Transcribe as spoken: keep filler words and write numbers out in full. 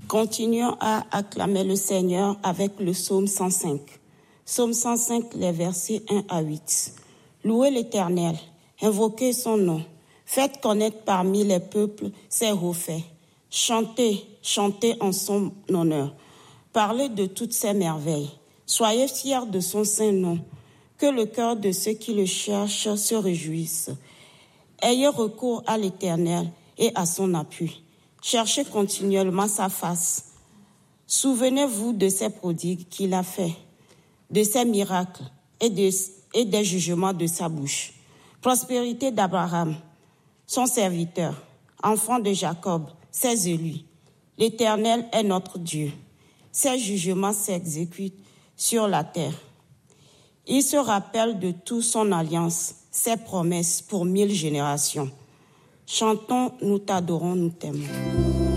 Continuons à acclamer le Seigneur avec le psaume cent cinq. Psaume cent cinq, les versets un à huit. Louez l'Éternel, invoquez son nom, faites connaître parmi les peuples ses hauts faits. Chantez, chantez en son honneur, parlez de toutes ses merveilles. Soyez fiers de son saint nom, que le cœur de ceux qui le cherchent se réjouisse. Ayez recours à l'Éternel et à son appui. Cherchez continuellement sa face. Souvenez-vous de ses prodigues qu'il a faits, de ses miracles et, de, et des jugements de sa bouche. Prospérité d'Abraham, son serviteur, enfant de Jacob, ses élus. L'Éternel est notre Dieu. Ses jugements s'exécutent sur la terre. Il se rappelle de toute son alliance, ses promesses pour mille générations. Chantons, nous t'adorons, nous t'aimons.